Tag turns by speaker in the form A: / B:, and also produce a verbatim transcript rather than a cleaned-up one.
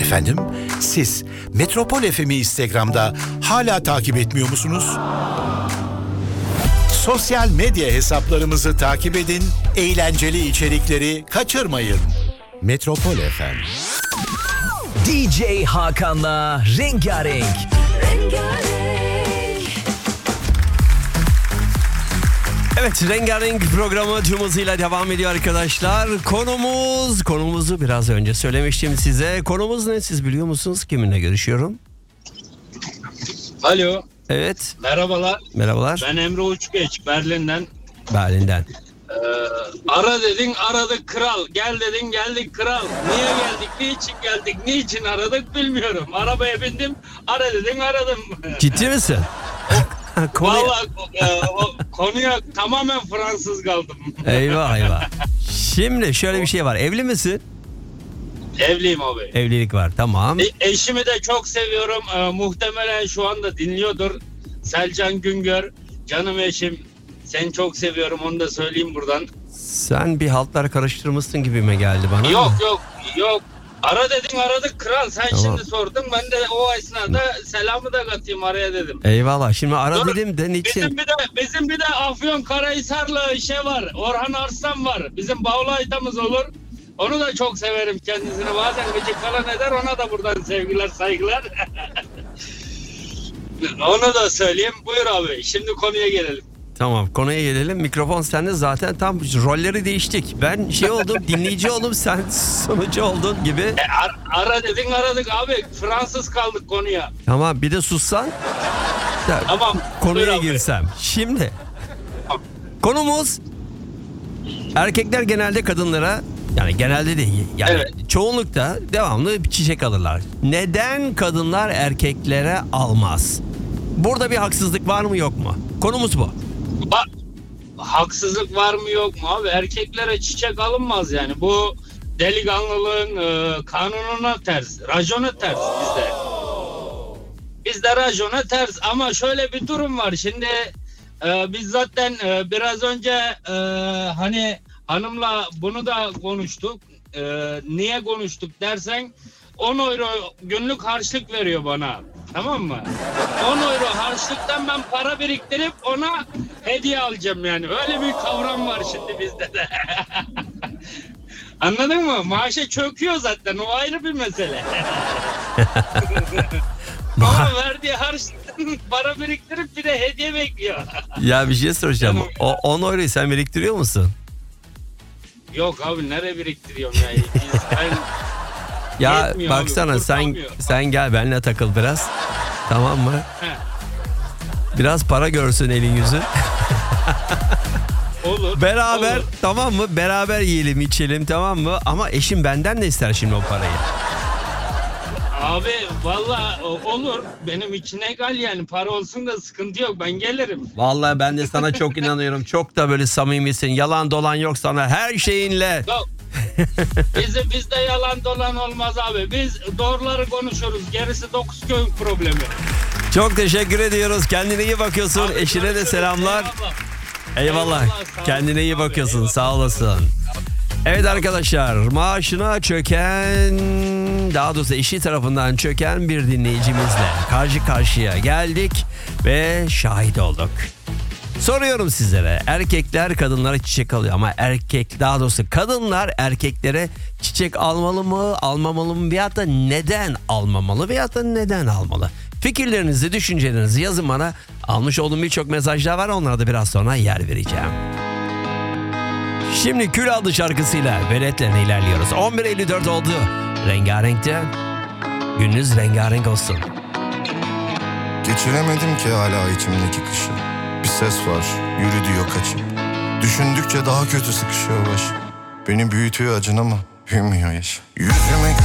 A: Efendim, siz Metropol F M'i Instagram'da hala takip etmiyor musunuz? Sosyal medya hesaplarımızı takip edin, eğlenceli içerikleri kaçırmayın. Metropol F M.
B: D J Hakan'la Rengarenk. Rengarenk. Evet, Rengarenk programı tüm hızıyla devam ediyor arkadaşlar. Konumuz, konumuzu biraz önce söylemiştim size. Konumuz ne, siz biliyor musunuz? Kiminle görüşüyorum?
C: Alo.
B: Evet.
C: Merhabalar.
B: Merhabalar.
C: Ben Emre Uçgeç, Berlin'den.
B: Berlin'den.
C: Ee, ara dedin, aradık kral. Gel dedin, geldik kral. Niye geldik, niçin geldik, niçin aradık bilmiyorum. Arabaya bindim, ara dedin, aradım.
B: Ciddi misin?
C: Konuya... Vallahi e, o, konuya tamamen Fransız kaldım.
B: Eyvah eyvah. Şimdi şöyle bir şey var. Evli misin?
C: Evliyim abi.
B: Evlilik var, tamam.
C: E, eşimi de çok seviyorum. E, muhtemelen şu anda dinliyordur. Selcan Güngör. Canım eşim. Seni çok seviyorum, onu da söyleyeyim buradan.
B: Sen bir haltlar karıştırmışsın gibime geldi bana.
C: Yok yok yok. Ara dedin, aradık kral. Sen tamam. Şimdi sordun. Ben de o esnada selamı da katayım araya dedim.
B: Eyvallah. Şimdi ara
C: Dur,
B: dedim de niçin?
C: Bizim bir de, bizim bir de Afyonkarahisarlı şey var. Orhan Arslan var. Bizim Bağlı Aytamız olur. Onu da çok severim kendisini. Bazen gıcık falan eder. Ona da buradan sevgiler, saygılar. Onu da söyleyeyim. Buyur abi. Şimdi konuya gelelim.
B: Tamam, konuya gelelim. Mikrofon sende, zaten tam rolleri değiştik. Ben şey oldum, dinleyici oldum, sen sunucu oldun gibi.
C: E, ar- ara dedin, aradık abi. Fransız kaldık konuya.
B: Tamam, bir de sussan.
C: Tamam.
B: Konuya girsem. Şimdi. Tamam. Konumuz, erkekler genelde kadınlara, yani genelde değil, yani evet, çoğunlukta devamlı çiçek alırlar. Neden kadınlar erkeklere almaz? Burada bir haksızlık var mı yok mu? Konumuz bu.
C: Bak, haksızlık var mı yok mu abi? Erkeklere çiçek alınmaz yani. Bu delikanlılığın e, kanununa ters. Racona ters bizde. Bizde racona ters ama şöyle bir durum var. Şimdi e, biz zaten e, biraz önce e, hani hanımla bunu da konuştuk. E, niye konuştuk dersen on euro günlük harçlık veriyor bana. Tamam mı? on euro harçlıktan ben para biriktirip ona hediye alacağım yani. Öyle bir kavram var şimdi bizde de. Anladın mı? Maaşa çöküyor zaten. O ayrı bir mesele. Ama verdiği harçlıktan para biriktirip bir de hediye bekliyor.
B: Ya bir şey soracağım. O on euroyu sen biriktiriyor musun?
C: Yok abi, nereye biriktiriyorum ya? Biz, ben...
B: Ya baksana abi, sen sen gel benimle takıl biraz. Tamam mı? He. Biraz para görsün elin yüzün.
C: Olur.
B: Beraber,
C: olur.
B: Tamam mı? Beraber yiyelim, içelim, tamam mı? Ama eşim benden de ister şimdi o parayı.
C: Abi vallahi olur. Benim için egal yani. Para olsun da sıkıntı yok. Ben gelirim.
B: Vallahi ben de sana çok inanıyorum. Çok da böyle samimisin. Yalan dolan yok sana. Her şeyinle.
C: Yok. Bizi, bizde yalan dolan olmaz abi. Biz doğruları konuşuruz. Gerisi dokuz köyün problemi.
B: Çok teşekkür ediyoruz. Kendine iyi bakıyorsun. Abi, eşine de selamlar. Eyvallah. Eyvallah. Kendine iyi bakıyorsun. Eyvallah. Sağ olasın. Evet arkadaşlar, maaşına çöken, daha doğrusu eşi tarafından çöken bir dinleyicimizle karşı karşıya geldik ve şahit olduk. Soruyorum sizlere, erkekler kadınlara çiçek alıyor ama erkek, daha doğrusu kadınlar erkeklere çiçek almalı mı, almamalı mı, veyahut da neden almamalı veyahut da neden almalı? Fikirlerinizi, düşüncelerinizi yazın bana. Almış olduğum birçok mesajlar var, onlara da biraz sonra yer vereceğim. Şimdi Kül Aldı şarkısıyla veletlerine ilerliyoruz. on bir elli dört oldu. Rengarenk'te. Gününüz rengarenk olsun.
D: Geçiremedim ki hala içimdeki kışı. Bir ses var, yürü diyor kaçıp. Düşündükçe daha kötü sıkışıyor baş. Beni büyütüyor acın ama büyümüyor yaş. Yüzüme